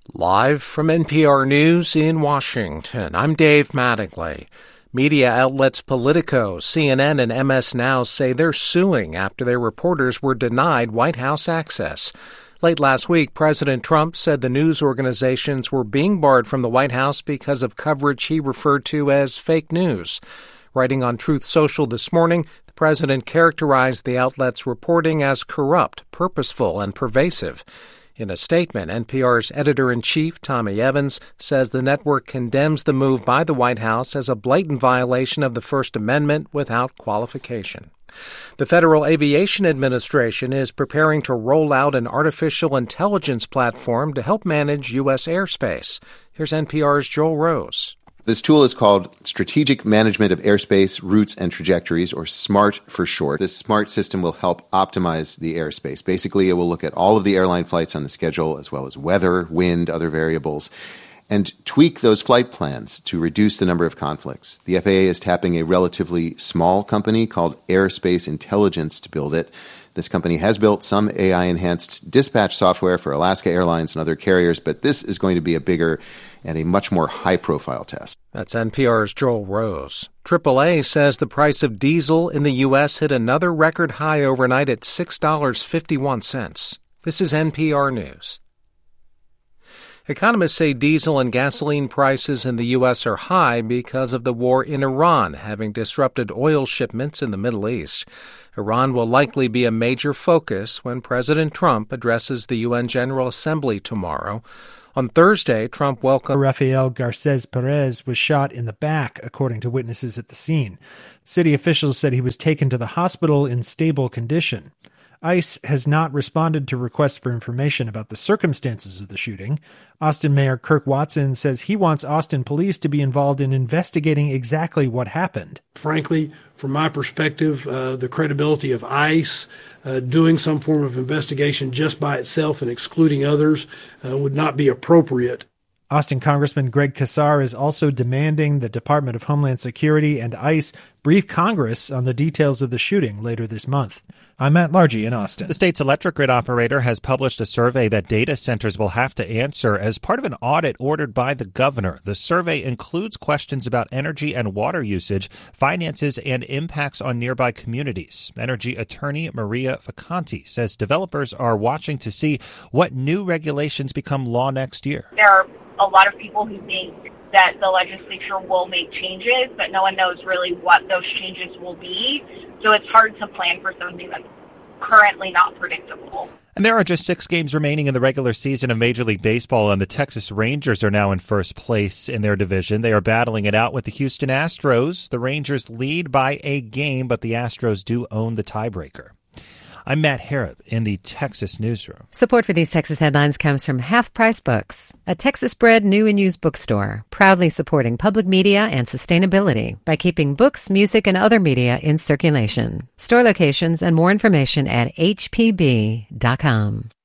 Live from NPR News in Washington, I'm Dave Mattingly. Media outlets Politico, CNN, and MS Now say they're suing after their reporters were denied White House access. Late last week, President Trump said the news organizations were being barred from the White House because of coverage he referred to as fake news. Writing on Truth Social this morning, the president characterized the outlets' reporting as corrupt, purposeful, and pervasive. In a statement, NPR's editor-in-chief, Tommy Evans, says the network condemns the move by the White House as a blatant violation of the First Amendment without qualification. The Federal Aviation Administration is preparing to roll out an artificial intelligence platform to help manage U.S. airspace. Here's NPR's Joel Rose. This tool is called Strategic Management of Airspace Routes and Trajectories, or SMART for short. This SMART system will help optimize the airspace. Basically, it will look at all of the airline flights on the schedule, as well as weather, wind, other variables, and tweak those flight plans to reduce the number of conflicts. The FAA is tapping a relatively small company called Airspace Intelligence to build it. This company has built some AI-enhanced dispatch software for Alaska Airlines and other carriers, but this is going to be a bigger and a much more high-profile test. That's NPR's Joel Rose. AAA says the price of diesel in the U.S. hit another record high overnight at $6.51. This is NPR News. Economists say diesel and gasoline prices in the U.S. are high because of the war in Iran, having disrupted oil shipments in the Middle East. Iran will likely be a major focus when President Trump addresses the UN General Assembly tomorrow. On Thursday, Trump welcomed Rafael Garces Perez was shot in the back, according to witnesses at the scene. City officials said he was taken to the hospital in stable condition. ICE has not responded to requests for information about the circumstances of the shooting. Austin Mayor Kirk Watson says he wants Austin police to be involved in investigating exactly what happened. Frankly, from my perspective, the credibility of ICE doing some form of investigation just by itself and excluding others would not be appropriate. Austin Congressman Greg Casar is also demanding the Department of Homeland Security and ICE brief Congress on the details of the shooting later this month. I'm Matt Largy in Austin. The state's electric grid operator has published a survey that data centers will have to answer as part of an audit ordered by the governor. The survey includes questions about energy and water usage, finances, and impacts on nearby communities. Energy attorney Maria Vacanti says developers are watching to see what new regulations become law next year. There are a lot of people who think that the legislature will make changes, but no one knows really what those changes will be. So it's hard to plan for something that's currently not predictable. And there are just 6 games remaining in the regular season of Major League Baseball, and the Texas Rangers are now in first place in their division. They are battling it out with the Houston Astros. The Rangers lead by a game, but the Astros do own the tiebreaker. I'm Matt Harrop in the Texas Newsroom. Support for these Texas headlines comes from Half Price Books, a Texas-bred new and used bookstore, proudly supporting public media and sustainability by keeping books, music, and other media in circulation. Store locations and more information at hpb.com.